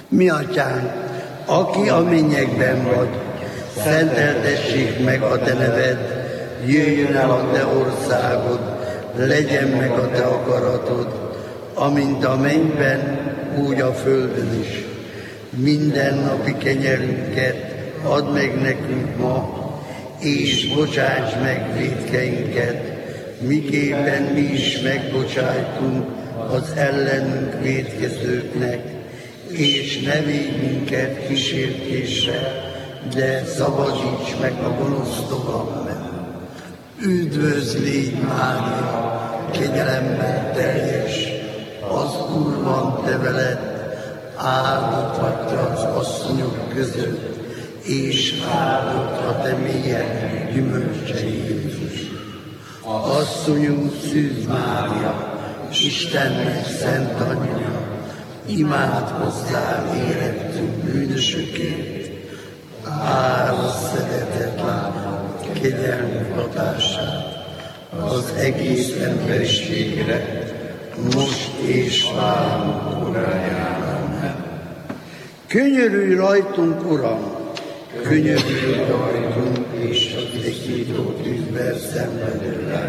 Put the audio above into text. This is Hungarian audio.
Mi atyánk, aki a mennyekben vagy, szenteltessék meg a te neved, jöjjön el a te országod, legyen meg a te akaratod, amint a mennyben, úgy a földön is. Mindennapi kenyerünket add meg nekünk ma, és bocsáss meg vétkeinket, miképpen mi is megbocsájtunk az ellenünk vétkezőknek, és ne védj minket kísértésre, de szabadíts meg a gonosztól alól. Üdvözl légy, Mária, kegyelemmel teljes, az Úr van te veled, áldott vagy te az asszonyok között, és áldott a te mélyed gyümölcse Jézus. Asszonyunk Szűz Mária, Istennek szent anyja, imádkozzál érettünk bűnösökért, áld szeretet lába, kegyelmi hatását az egész emberiségre, most és válunk óráján. Könyörülj rajtunk, Uram! Könyörülj rajtunk, és az égító tűzben szenvedő